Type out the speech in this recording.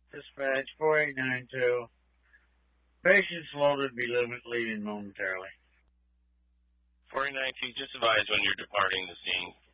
Dispatch 4892. Patients loaded, be leaving momentarily. 4892, just advise when you're departing the scene.